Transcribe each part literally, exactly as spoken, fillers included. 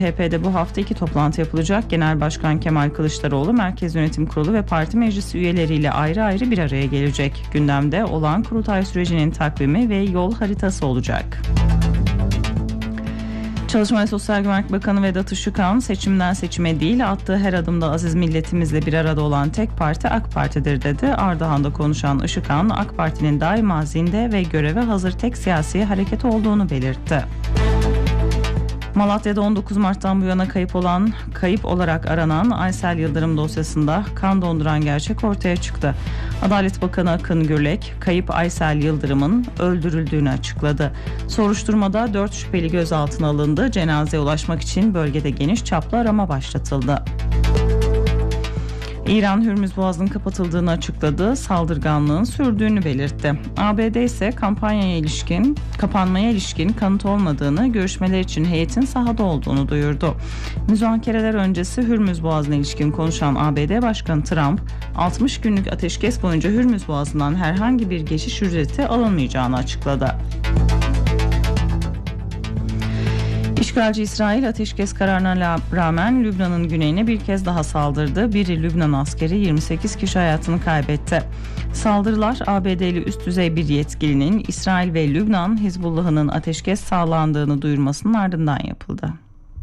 C H P'de bu hafta iki toplantı yapılacak. Genel Başkan Kemal Kılıçdaroğlu, Merkez Yönetim Kurulu ve Parti Meclisi üyeleriyle ayrı ayrı bir araya gelecek. Gündemde olağan kurultay sürecinin takvimi ve yol haritası olacak. Çalışma ve Sosyal Güvenlik Bakanı Vedat Işıkhan, seçimden seçime değil, attığı her adımda aziz milletimizle bir arada olan tek parti AK Parti'dir dedi. Ardahan'da konuşan Işıkhan, AK Parti'nin daima zinde ve göreve hazır tek siyasi hareket olduğunu belirtti. Malatya'da on dokuz Mart'tan bu yana kayıp olan, kayıp olarak aranan Aysel Yıldırım dosyasında kan donduran gerçek ortaya çıktı. Adalet Bakanı Akın Gürlek, kayıp Aysel Yıldırım'ın öldürüldüğünü açıkladı. Soruşturmada dört şüpheli gözaltına alındı. Cenazeye ulaşmak için bölgede geniş çaplı arama başlatıldı. İran, Hürmüz Boğazı'nın kapatıldığını açıkladı, saldırganlığın sürdüğünü belirtti. A B D ise kampanyaya ilişkin, kapanmaya ilişkin kanıt olmadığını, görüşmeler için heyetin sahada olduğunu duyurdu. Müzakereler öncesi Hürmüz Boğazı'na ilişkin konuşan A B D Başkanı Trump, altmış günlük ateşkes boyunca Hürmüz Boğazı'ndan herhangi bir geçiş ücreti alınmayacağını açıkladı. İşgalci İsrail ateşkes kararına rağmen Lübnan'ın güneyine bir kez daha saldırdı. Biri Lübnan askeri, yirmi sekiz kişi hayatını kaybetti. Saldırılar A B D'li üst düzey bir yetkilinin İsrail ve Lübnan Hizbullah'ının ateşkes sağlandığını duyurmasının ardından yapıldı.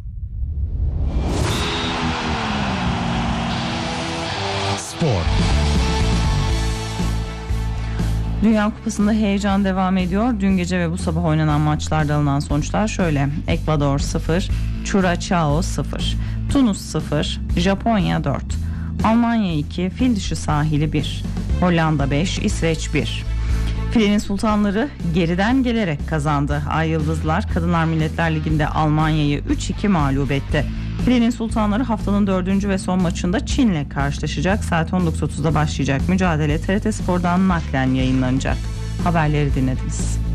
Spor. Dünya Kupası'nda heyecan devam ediyor. Dün gece ve bu sabah oynanan maçlarda alınan sonuçlar şöyle: Ekvador sıfır, Curaçao sıfır, Tunus sıfır, Japonya dört, Almanya iki, Fil Dişi Sahili bir, Hollanda beş, İsveç bir. Filenin Sultanları geriden gelerek kazandı. Ay Yıldızlar Kadınlar Milletler Ligi'nde Almanya'yı üç iki mağlup etti. Filenin Sultanları haftanın dördüncü ve son maçında Çin'le karşılaşacak. Saat on dokuz otuzda başlayacak mücadele T R T Spor'dan naklen yayınlanacak. Haberleri dinlediniz.